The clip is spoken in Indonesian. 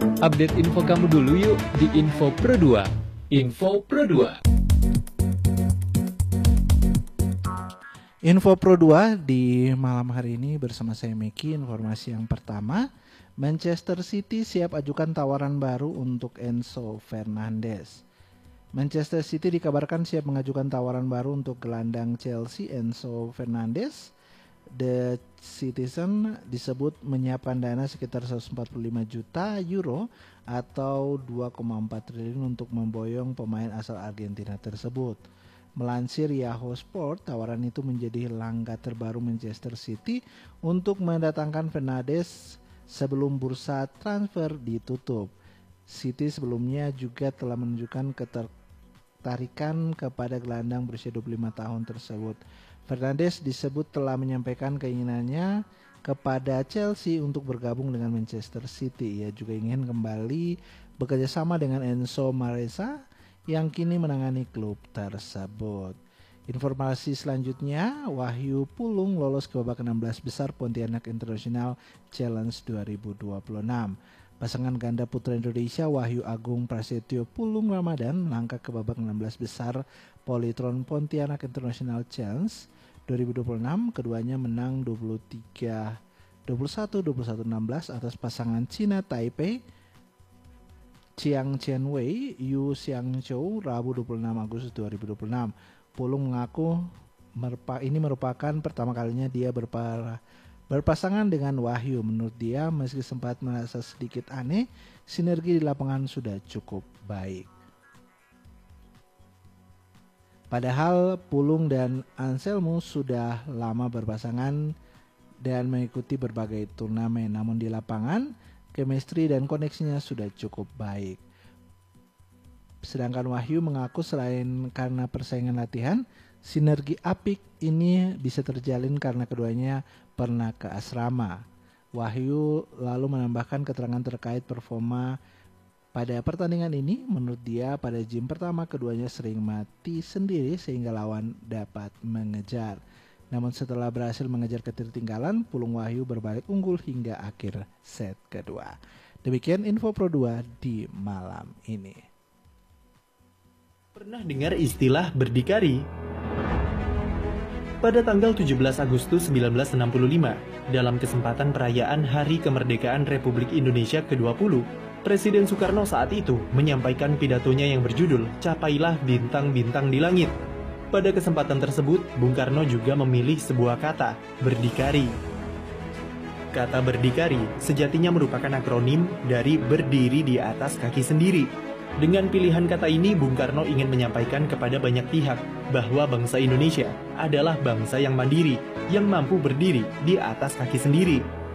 Update info kamu dulu yuk di Info Pro 2. Info Pro 2. Info Pro 2 di malam hari ini bersama saya Meki. Informasi yang pertama, Manchester City siap ajukan tawaran baru untuk Enzo Fernandez. Manchester City dikabarkan siap mengajukan tawaran baru untuk gelandang Chelsea Enzo Fernandez. The Citizen disebut menyiapkan dana sekitar 145 juta euro atau 2,4 triliun untuk memboyong pemain asal Argentina tersebut. Melansir Yahoo Sport, tawaran itu menjadi langkah terbaru Manchester City untuk mendatangkan Fernandes sebelum bursa transfer ditutup. City sebelumnya juga telah menunjukkan ketertarikan kepada gelandang berusia 25 tahun tersebut. Fernandes disebut telah menyampaikan keinginannya kepada Chelsea untuk bergabung dengan Manchester City. Ia juga ingin kembali bekerja sama dengan Enzo Maresca yang kini menangani klub tersebut. Informasi selanjutnya, Wahyu Pulung lolos ke babak 16 besar Pontianak International Challenge 2026. Pasangan ganda putra Indonesia Wahyu Agung Prasetyo Pulung Ramadan melangkah ke babak 16 besar Polytron Pontianak International Challenge 2026. Keduanya menang 23-21, 21-16 atas pasangan Cina Taipei Chiang Chien-wei, Yu Xiangzhou, Rabu 26 Agustus 2026. Pulung mengaku ini merupakan pertama kalinya dia berpasangan dengan Wahyu. Menurut dia, meski sempat merasa sedikit aneh, sinergi di lapangan sudah cukup baik. Padahal Pulung dan Anselmo sudah lama berpasangan dan mengikuti berbagai turnamen, namun di lapangan chemistry dan koneksinya sudah cukup baik. Sedangkan Wahyu mengaku selain karena persaingan latihan, sinergi apik ini bisa terjalin karena keduanya pernah ke asrama. Wahyu lalu menambahkan keterangan terkait performa pada pertandingan ini. Menurut dia, pada game pertama keduanya sering mati sendiri sehingga lawan dapat mengejar. Namun setelah berhasil mengejar ketertinggalan, Pulung Wahyu berbalik unggul hingga akhir set kedua. Demikian Info Pro 2 di malam ini. Pernah dengar istilah berdikari? Pada tanggal 17 Agustus 1965, dalam kesempatan perayaan Hari Kemerdekaan Republik Indonesia ke-20, Presiden Soekarno saat itu menyampaikan pidatonya yang berjudul Capailah Bintang-Bintang di Langit. Pada kesempatan tersebut, Bung Karno juga memilih sebuah kata, berdikari. Kata berdikari sejatinya merupakan akronim dari berdiri di atas kaki sendiri. Dengan pilihan kata ini, Bung Karno ingin menyampaikan kepada banyak pihak bahwa bangsa Indonesia adalah bangsa yang mandiri, yang mampu berdiri di atas kaki sendiri.